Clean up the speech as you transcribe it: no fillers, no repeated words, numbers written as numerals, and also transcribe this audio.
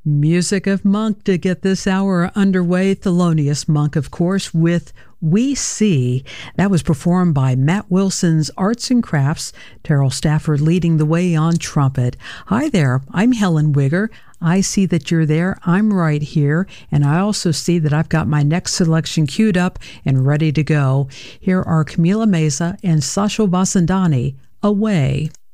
Music of Monk to get this hour underway. Thelonious Monk, of course, with We See. That was performed by Matt Wilson's Arts and Crafts. Terrell Stafford leading the way on trumpet. Hi there, I'm Helen Wigger. I see that you're there. I'm right here. And I also see that I've got my next selection queued up and ready to go. Here are Camila Meza and Sasho Vasandani, Away.